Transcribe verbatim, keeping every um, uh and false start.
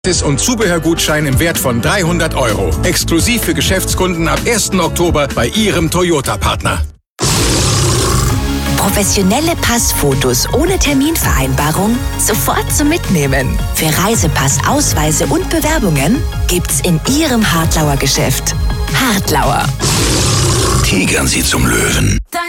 und Zubehörgutschein im Wert von dreihundert Euro. Exklusiv für Geschäftskunden ab ersten Oktober bei Ihrem Toyota-Partner. Professionelle Passfotos ohne Terminvereinbarung sofort zum Mitnehmen. Für Reisepass, Ausweise und Bewerbungen gibt's in Ihrem Hartlauer Geschäft. Hartlauer. Tigern Sie zum Löwen.